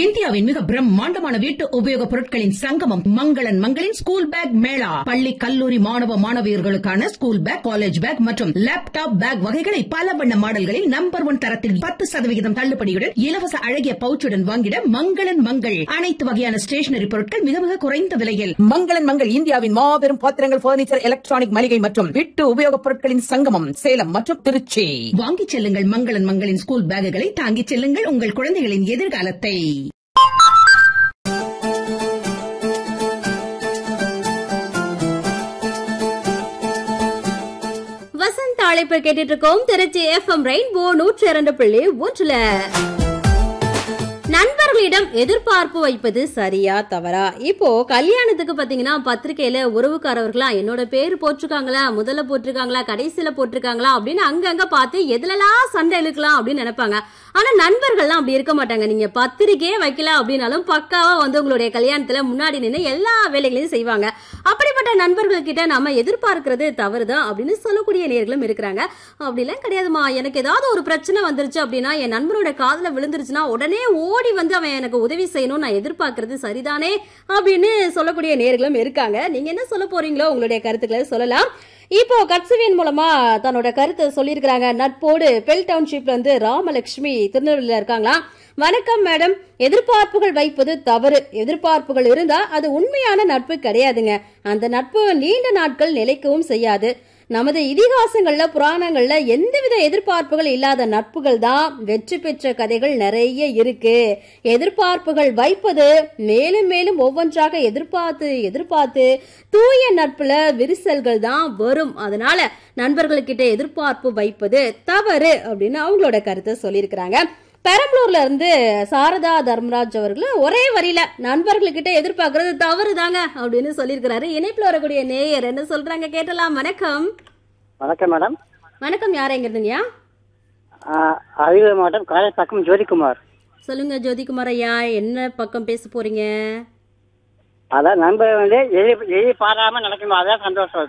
இந்தியாவின் மிக பிரம்மாண்டமான வீட்டு உபயோகப் பொருட்களின் சங்கமம் மங்களன் மங்களின் ஸ்கூல் பேக் மேளா. பள்ளி கல்லூரி மாணவ மாணவியர்களுக்கான ஸ்கூல் பேக், காலேஜ் பேக் மற்றும் லேப்டாப் பேக் வகைகளை பல வண்ண மாடல்களில் நம்பர் 1 தரத்தில் 10% தள்ளுபடியுடன் இலவச அழகிய பவுச்சுடன் வாங்கிட மங்களன் மங்கள். அனைத்து வகையான ஸ்டேஷனரி பொருட்கள் மிக மிக குறைந்த விலையில். மங்களன் மங்கள் இந்தியாவின் மாபெரும் பாத்திரங்கள், பர்னிச்சர், எலக்ட்ரானிக் மளிகை மற்றும் வீட்டு உபயோகப் பொருட்களின் சங்கமம் சேலம் மற்றும் திருச்சி. வாங்கிச் செல்லுங்கள் மங்களன் மங்களின் ஸ்கூல் பேக்குகளை, தாங்கிச் செல்லுங்கள் உங்கள் குழந்தைகளின் எதிர்காலத்தை. வசந்த் அழைப்பு கேட்டுட்டு இருக்கோம். Trichy FM rainbow 102.1. நண்பர்களிடம் எதிர்பார்ப்பு வைப்பது சரியா தவறா? இப்போ கல்யாணத்துக்கு பாத்தீங்கன்னா பத்திரிகையில உறவுக்காரவர்களா என்னோட பேரு போட்டிருக்காங்களா, முதல்ல போட்டிருக்காங்களா, கடைசியில போட்டிருக்காங்களா அப்படின்னு அங்கங்க பார்த்து எதுலலாம் சண்டை இழுக்கலாம் அப்படின்னு நினைப்பாங்க. ஆனா நண்பர்கள்லாம் அப்படி இருக்க மாட்டாங்க. நீங்க பத்திரிகையே வைக்கல அப்படின்னாலும் பக்காவா உங்களுடைய கல்யாணத்துல முன்னாடி நின்று எல்லா வேலைகளையும் செய்வாங்க. அப்படிப்பட்ட நண்பர்கள் கிட்ட நாம எதிர்பார்க்கிறது தவறுதான் அப்படின்னு சொல்லக்கூடிய நேர்களும் இருக்கிறாங்க. அப்படிலாம் கிடையாதுமா, எனக்கு ஏதாவது ஒரு பிரச்சனை வந்துருச்சு அப்படின்னா, என் நண்பரோட காதுல விழுந்துருச்சுன்னா உடனே ஓடி அவன் எனக்கு உதவி செய்யணும், நான் எதிர்பார்க்கறது சரிதானே அப்படின்னு சொல்லக்கூடிய நேர்களும் இருக்காங்க. நீங்க என்ன சொல்ல போறீங்களோ உங்களுடைய கருத்துக்களை சொல்லலாம். இப்போ கட்சிவின் மூலமா தன்னோட கருத்தை சொல்லியிருக்கிறாங்க. நட்போடு பெல் டவுன்ஷிப்ல ராமலட்சுமி திருநெல்வேலியில இருக்காங்களா. வணக்கம் மேடம். எதிர்பார்ப்புகள் வைப்பது தவறு. எதிர்பார்ப்புகள் இருந்தா அது உண்மையான நட்பு கிடையாதுங்க. அந்த நட்பு நீண்ட நாட்கள் நிலைக்கவும் செய்யாது. நமது இதிகாசங்கள்ல, புராணங்கள்ல எந்தவித எதிர்பார்ப்புகள் இல்லாத நட்புகள் தான் வெற்றி பெற்ற கதைகள் நிறைய இருக்கு. எதிர்பார்ப்புகள் வைப்பது மேலும் மேலும் ஒவ்வொன்றாக எதிர்பார்த்து தூய நட்புல விரிசல்கள் தான் வரும். அதனால நண்பர்கள்கிட்ட எதிர்பார்ப்பு வைப்பது தவறு அப்படின்னு அவங்களோட கருத்தை சொல்லியிருக்கிறாங்க. பெரம்பலூர்ல இருந்து சாரதா தர்மராஜ் அவர்கள் ஒரே வரியில நண்பர்கள்கிட்ட எதிர்பார்க்கறது தவறு தாங்க அப்படின்னு சொல்லியிருக்கிறாரு. இணைப்புல வரக்கூடிய நேயர் என்ன சொல்றாங்க கேட்டலாம். வணக்கம். வணக்கம் மேடம். வணக்கம். யார் எங்க இருந்தீங்கயா? அரியலூர் மாவட்டம் காரைப்பக்கம் ஜோதிகுமார். சொல்லுங்க ஜோதிகுமார் ஐயா, என்ன பக்கம் பேச போறீங்க? அதான் நண்பர் எலி பாராம நடக்கணும், அதான் சந்தோஷம்.